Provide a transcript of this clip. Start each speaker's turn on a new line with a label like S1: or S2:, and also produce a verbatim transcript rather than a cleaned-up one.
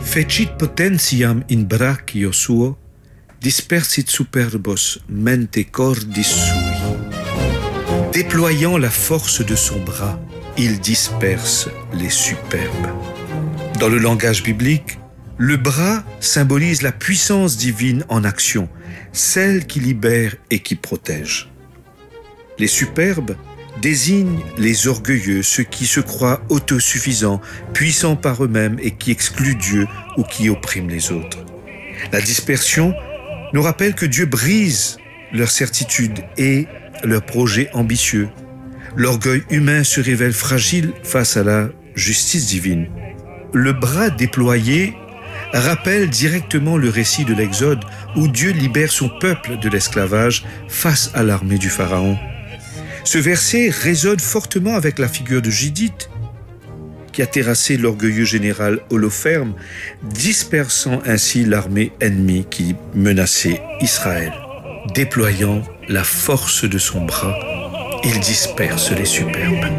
S1: Fecit potentiam in brachio suo, dispersit superbos mente cordis sui. Déployant la force de son bras, il disperse les superbes. Dans le langage biblique, le bras symbolise la puissance divine en action, celle qui libère et qui protège. Les superbes désignent les orgueilleux, ceux qui se croient autosuffisants, puissants par eux-mêmes et qui excluent Dieu ou qui oppriment les autres. La dispersion nous rappelle que Dieu brise leurs certitudes et leurs projets ambitieux. L'orgueil humain se révèle fragile face à la justice divine. Le bras déployé rappelle directement le récit de l'Exode où Dieu libère son peuple de l'esclavage face à l'armée du Pharaon. Ce verset résonne fortement avec la figure de Judith, qui a terrassé l'orgueilleux général Holoferne, dispersant ainsi l'armée ennemie qui menaçait Israël. Déployant la force de son bras, il disperse les superbes.